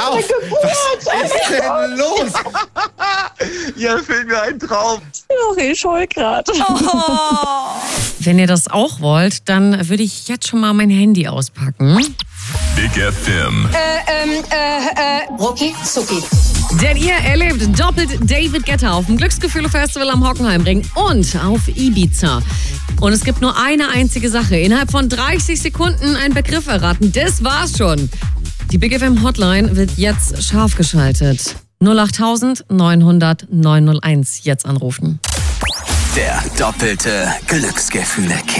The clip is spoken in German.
auf! Was ist denn los? Ja, fehlt mir ein Traum. Ach, ich heul gerade. Wenn ihr das auch wollt, dann würde ich jetzt schon mal mein Handy auspacken. Big FM. Rucki, zucki. Denn ihr erlebt doppelt David Guetta auf dem Glücksgefühle-Festival am Hockenheimring und auf Ibiza. Und es gibt nur eine einzige Sache. Innerhalb von 30 Sekunden einen Begriff erraten. Das war's schon. Die Big FM Hotline wird jetzt scharf geschaltet. 08000 900 901 jetzt anrufen. Der doppelte Glücksgefühle-Kick.